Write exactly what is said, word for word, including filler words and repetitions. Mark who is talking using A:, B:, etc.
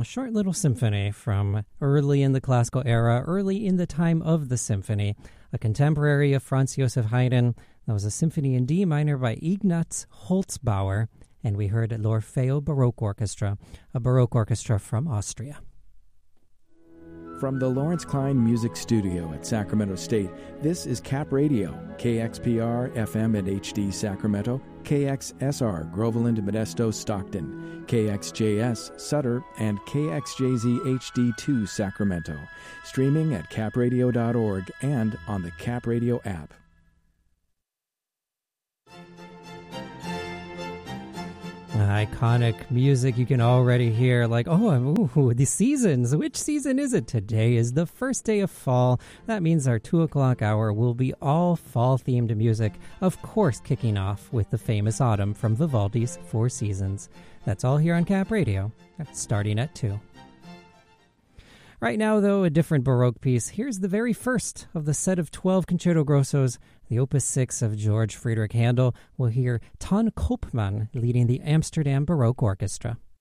A: A short little symphony from early in the classical era, early in the time of the symphony. A contemporary of Franz Joseph Haydn. That was a symphony in D minor by Ignaz Holzbauer. And we heard l'Orfeo Baroque Orchestra, a Baroque orchestra from Austria.
B: From the Lawrence Klein Music Studio at Sacramento State, this is Cap Radio, K X P R F M and H D Sacramento, K X S R Groveland, Modesto, Stockton, K X J S Sutter, and K X J Z H D two Sacramento. Streaming at cap radio dot org and on the Cap Radio app.
A: Iconic music you can already hear, like, oh, ooh, the seasons. Which season is it? Today is the first day of fall. That means our two o'clock hour will be all fall-themed music, of course kicking off with the famous Autumn from Vivaldi's Four Seasons. That's all here on Cap Radio, starting at two. Right now, though, a different Baroque piece. Here's the very first of the set of twelve Concerto Grossos, the Opus six of George Friedrich Handel. We'll hear Ton Koopman leading the Amsterdam Baroque Orchestra.